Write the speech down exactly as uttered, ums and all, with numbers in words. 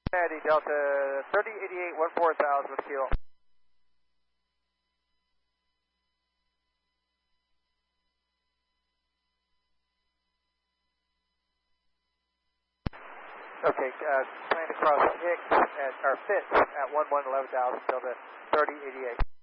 Cincinnati, Delta thirty eighty-eight, one four thousand with kilo. Okay, uh, plan to cross Hicks at, or Fitz at one one eleven thousand, Delta thirty eighty-eight.